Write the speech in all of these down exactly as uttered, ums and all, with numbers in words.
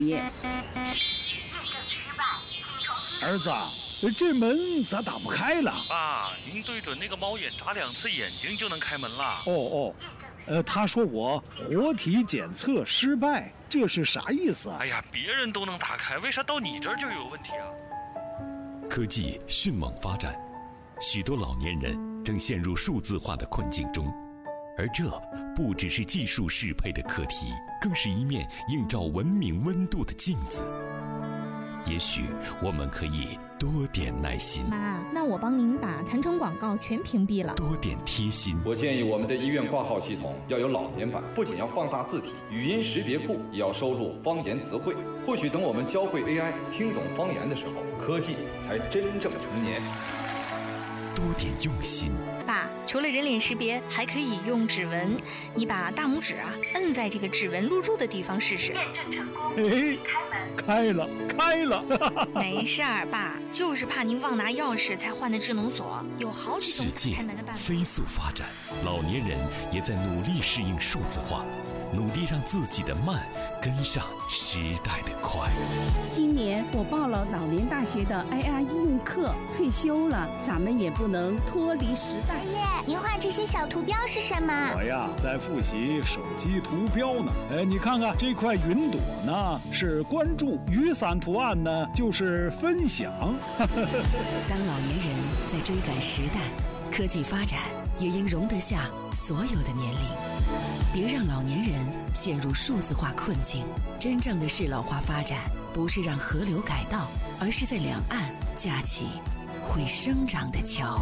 儿子，这门咋打不开了？ 爸，您对准那个猫眼眨两次眼睛就能开门了。 哦哦，呃，他说我活体检测失败，这是啥意思啊？ 哎呀，别人都能打开，为啥到你这儿就有问题啊？ 科技迅猛发展，许多老年人正陷入数字化的困境中，而这不只是技术适配的课题，更是一面映照文明温度的镜子。也许我们可以多点耐心。 妈，那我帮您把弹窗广告全屏蔽了。 多点贴心。 我建议我们的医院挂号系统要有老年版，不仅要放大字体，语音识别库也要收录方言词汇。或许等我们教会 A I 听懂方言的时候，科技才真正成年。 多点用心。 爸，除了人脸识别，还可以用指纹。你把大拇指啊摁在这个指纹录入的地方试试。 验证成功， 哎， 开门。 开了，开了。 没事儿，爸，就是怕您忘拿钥匙才换的智能锁，有好几种开门的办法。 世界飞速发展，老年人也在努力适应数字化，努力让自己的慢跟上时代的快。 今年我报了老年大学的 I R 应用课，退休了，咱们也不能脱离时代。 爷爷，您画这些小图标是什么？ 我呀，在复习手机图标呢。哎，你看看这块云朵呢，是关注；雨伞图案呢，就是分享。 当老年人在追赶时代，科技发展也应容得下所有的年龄。别让老年人陷入数字化困境。真正的适老化发展，不是让河流改道，而是在两岸架起会生长的桥。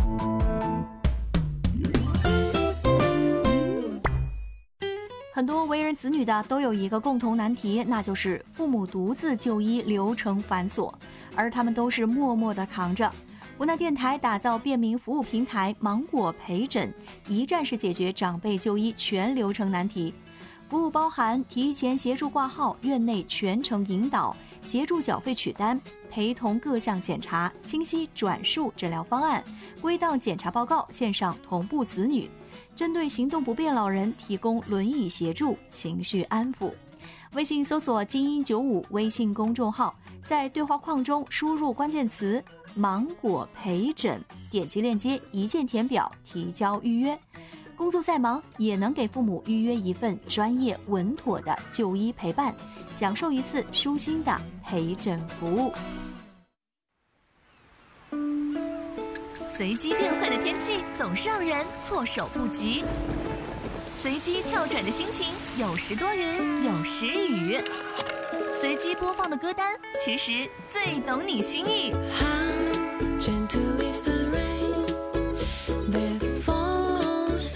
很多为人子女的都有一个共同难题，那就是父母独自就医流程繁琐，而他们都是默默地扛着。无奈电台打造便民服务平台芒果陪诊，一站式解决长辈就医全流程难题。服务包含提前协助挂号、院内全程引导、协助缴费取单、陪同各项检查、清晰转述诊疗方案、归档检查报告、线上同步子女。针对行动不便老人提供轮椅协助、情绪安抚。微信搜索精英九五微信公众号，在对话框中输入关键词芒果陪诊，点击链接一键填表提交预约。工作再忙也能给父母预约一份专业稳妥的就医陪伴，享受一次舒心的陪诊服务。 随机变换的天气总是让人措手不及，随机跳转的心情有时多云有时雨，随机播放的歌单其实最懂你心意。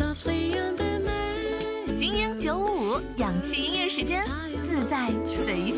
精英九五氧气音乐时间，自在随